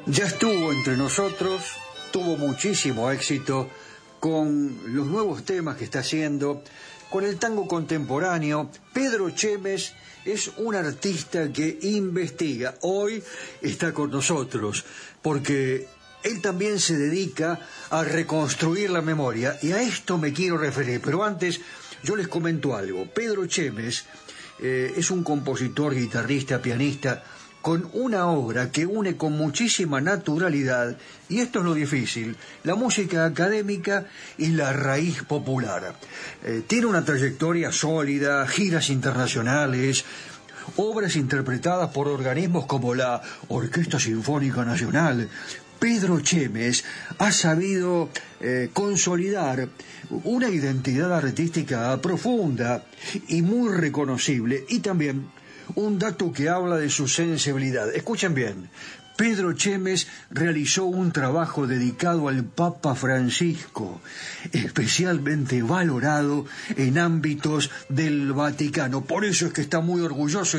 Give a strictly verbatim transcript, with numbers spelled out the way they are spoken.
Ya estuvo entre nosotros, tuvo muchísimo éxito con los nuevos temas que está haciendo, con el tango contemporáneo. Pedro Chemes es un artista que investiga. Hoy está con nosotros porque él también se dedica a reconstruir la memoria y a esto me quiero referir. Pero antes yo les comento algo. Pedro Chemes eh, es un compositor, guitarrista, pianista, con una obra que une con muchísima naturalidad, y esto es lo difícil, la música académica y la raíz popular. Eh, tiene una trayectoria sólida, giras internacionales, obras interpretadas por organismos como la Orquesta Sinfónica Nacional. Pedro Chemes ha sabido eh, consolidar una identidad artística profunda y muy reconocible, y también un dato que habla de su sensibilidad. Escuchen bien, Pedro Chemes realizó un trabajo dedicado al Papa Francisco, especialmente valorado en ámbitos del Vaticano. Por eso es que está muy orgulloso.